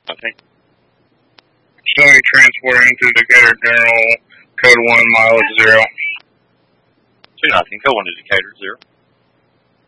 Nothing. Showing transporting to Decatur General, code 1, mileage 0. 2 nothing. Code 1 to Decatur 0.